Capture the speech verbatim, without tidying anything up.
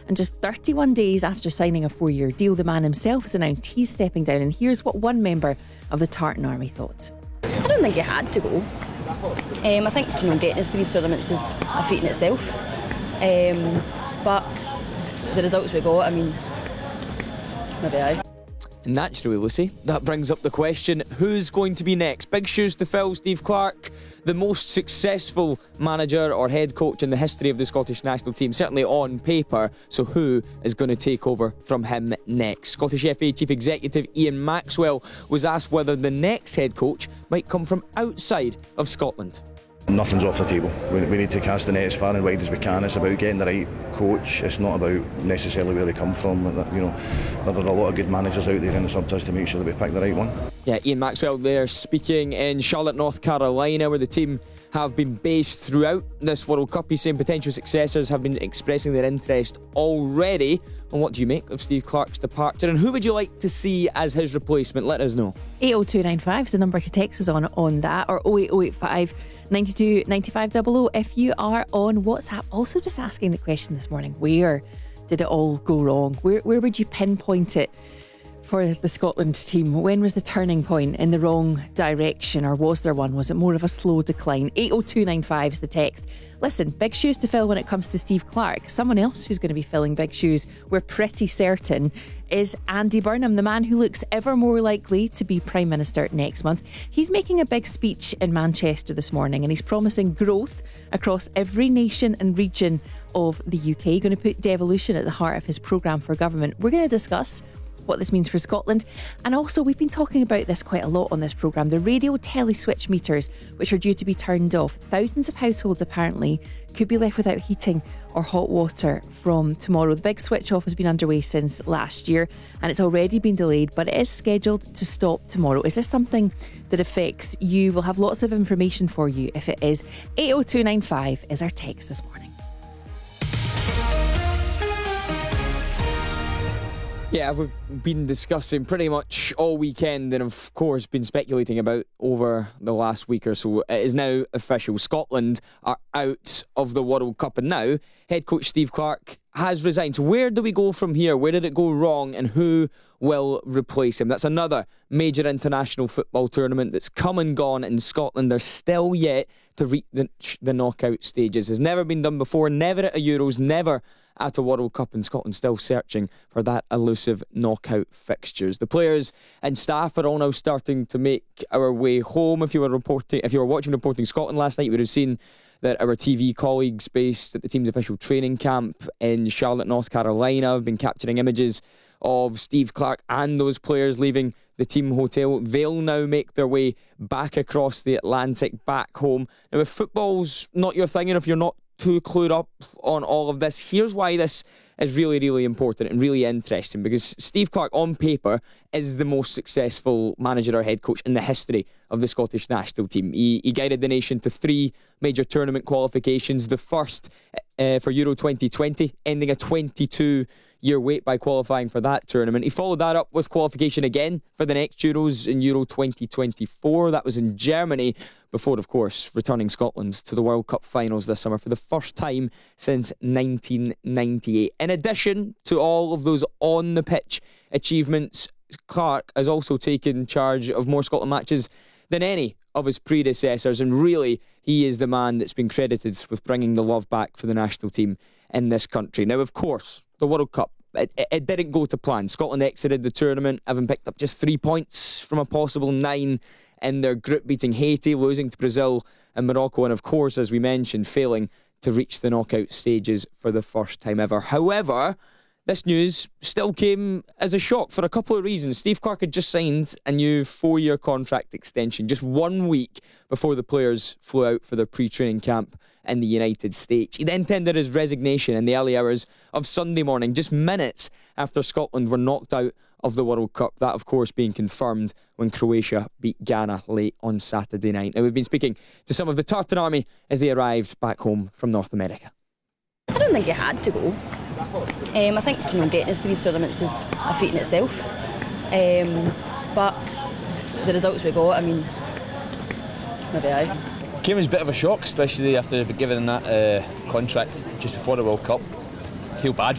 And just thirty-one days after signing a four-year deal, the man himself has announced he's stepping down. And here's what one member of the Tartan Army thought. I don't think he had to go. Um, I think you know getting his three tournaments is a feat in itself. Um, but the results we got, I mean, maybe I. Naturally, Lucy, that brings up the question, who's going to be next? Big shoes to fill. Steve Clarke, the most successful manager or head coach in the history of the Scottish national team, certainly on paper. So who is going to take over from him next? Scottish F A Chief Executive Ian Maxwell was asked whether the next head coach might come from outside of Scotland. Nothing's off the table. We, we need to cast the net as far and wide as we can. It's about getting the right coach. It's not about necessarily where they come from. You know, there are a lot of good managers out there, and it's up to us to make sure that we pick the right one. Yeah, Ian Maxwell there speaking in Charlotte, North Carolina, where the team have been based throughout this World Cup. He's saying potential successors have been expressing their interest already. And what do you make of Steve Clarke's departure? And who would you like to see as his replacement? Let us know. eight oh two nine five is the number to text us on on that, or oh eight oh eight five, nine two, nine five double oh if you are on WhatsApp. Also just asking the question this morning, where did it all go wrong? Where, where would you pinpoint it for the Scotland team? When was the turning point in the wrong direction, or was there one? Was it more of a slow decline? eight oh two nine five is the text. Listen, big shoes to fill when it comes to Steve Clarke. Someone else who's going to be filling big shoes, we're pretty certain, is Andy Burnham, the man who looks ever more likely to be Prime Minister next month. He's making a big speech in Manchester this morning, and he's promising growth across every nation and region of the U K. Going to put devolution at the heart of his programme for government. We're going to discuss what this means for Scotland, and also we've been talking about this quite a lot on this programme, the radio telly switch meters, which are due to be turned off. Thousands of households apparently could be left without heating or hot water from tomorrow. The big switch off has been underway since last year, and it's already been delayed, but it is scheduled to stop tomorrow. Is this something that affects you? We'll have lots of information for you if it is. eight oh two nine five is our text this morning. Yeah, we've been discussing pretty much all weekend, and of course been speculating about over the last week or so. It is now official. Scotland are out of the World Cup, and now head coach Steve Clarke has resigned. So where do we go from here? Where did it go wrong, and who will replace him? That's another major international football tournament that's come and gone, and Scotland are still yet to reach the, the knockout stages. It's never been done before, never at a Euros, never at a World Cup, and Scotland still searching for that elusive knockout fixtures. The players and staff are all now starting to make our way home. If you were reporting, if you were watching Reporting Scotland last night, you would have seen that our T V colleagues based at the team's official training camp in Charlotte, North Carolina, have been capturing images of Steve Clarke and those players leaving the team hotel. They'll now make their way back across the Atlantic, back home. Now, if football's not your thing, and if you're not too clued up on all of this, here's why this is really, really important and really interesting, because Steve Clarke, on paper, is the most successful manager or head coach in the history of the Scottish national team. He, he guided the nation to three major tournament qualifications, the first uh, for Euro twenty twenty, ending a twenty-two year wait by qualifying for that tournament. He followed that up with qualification again for the next Euros in Euro twenty twenty-four. That was in Germany, before, of course, returning Scotland to the World Cup finals this summer for the first time since nineteen ninety-eight. In addition to all of those on-the-pitch achievements, Clarke has also taken charge of more Scotland matches than any of his predecessors, and really, he is the man that's been credited with bringing the love back for the national team in this country. Now, of course, the World Cup, it, it didn't go to plan. Scotland exited the tournament having picked up just three points from a possible nine in their group, beating Haiti, losing to Brazil and Morocco, and of course, as we mentioned, failing to reach the knockout stages for the first time ever. However, this news still came as a shock for a couple of reasons. Steve Clarke had just signed a new four-year contract extension just one week before the players flew out for their pre-training camp in the United States. He then tendered his resignation in the early hours of Sunday morning, just minutes after Scotland were knocked out of the World Cup. That, of course, being confirmed when Croatia beat Ghana late on Saturday night. Now, we've been speaking to some of the Tartan Army as they arrived back home from North America. I don't think he had to go. Um, I think you know getting his three tournaments is a feat in itself. Um, but the results we got, I mean, maybe I. Came as a bit of a shock, especially after given that uh, contract just before the World Cup. I feel bad